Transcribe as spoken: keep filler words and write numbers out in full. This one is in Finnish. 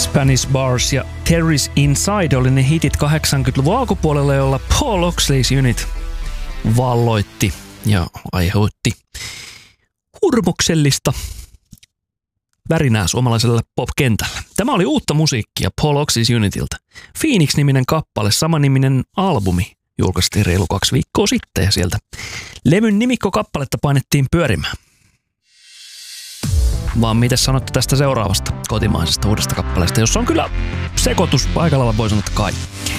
Spanish Bars ja Terry's Inside oli ne hitit kahdeksankymmentäluvun alkupuolella, jolla Paul Oakley's Unit valloitti ja aiheutti hurmoksellista värinää suomalaiselle pop-kentällä. Tämä oli uutta musiikkia Paul Oakley's Unitilta. Phoenix-niminen kappale, samaniminen albumi, julkaistiin reilu kaksi viikkoa sitten ja sieltä levyn nimikkokappaletta painettiin pyörimään. Vaan mitä sanotte tästä seuraavasta kotimaisesta uudesta kappaleesta, jossa on kyllä sekoitus paikalla, voi sanoa kaikkea.